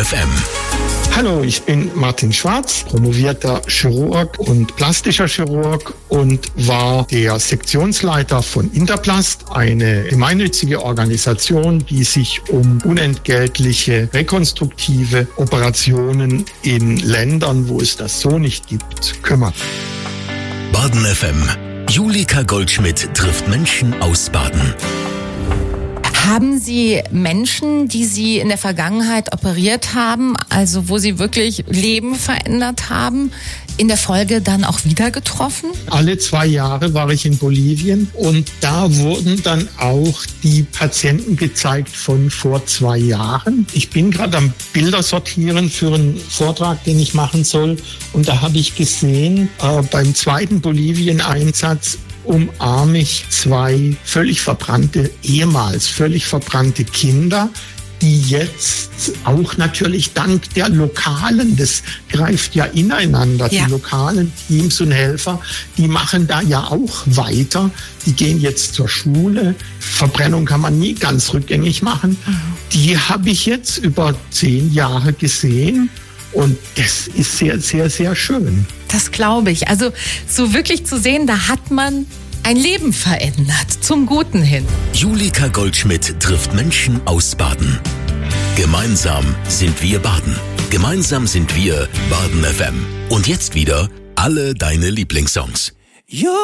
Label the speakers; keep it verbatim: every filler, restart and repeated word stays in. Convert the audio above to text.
Speaker 1: F M.
Speaker 2: Hallo, ich bin Martin Schwarz, promovierter Chirurg und plastischer Chirurg und war der Sektionsleiter von Interplast, eine gemeinnützige Organisation, die sich um unentgeltliche rekonstruktive Operationen in Ländern, wo es das so nicht gibt, kümmert.
Speaker 1: Baden F M. Julika Goldschmidt trifft Menschen aus Baden.
Speaker 3: Haben Sie Menschen, die Sie in der Vergangenheit operiert haben, also wo Sie wirklich Leben verändert haben, in der Folge dann auch wieder getroffen?
Speaker 2: Alle zwei Jahre war ich in Bolivien und da wurden dann auch die Patienten gezeigt von vor zwei Jahren. Ich bin gerade am Bilder sortieren für einen Vortrag, den ich machen soll, und da habe ich gesehen, äh, beim zweiten Bolivien-Einsatz umarme ich zwei völlig verbrannte, ehemals völlig verbrannte Kinder, die jetzt auch natürlich dank der Lokalen, das greift ja ineinander, ja. Die lokalen Teams und Helfer, die machen da ja auch weiter. Die gehen jetzt zur Schule. Verbrennung kann man nie ganz rückgängig machen. Mhm. Die habe ich jetzt über zehn Jahre gesehen. Und das ist sehr, sehr, sehr schön.
Speaker 3: Das glaube ich. Also so wirklich zu sehen, da hat man ein Leben verändert, zum Guten hin.
Speaker 1: Julika Goldschmidt trifft Menschen aus Baden. Gemeinsam sind wir Baden. Gemeinsam sind wir Baden F M. Und jetzt wieder alle deine Lieblingssongs.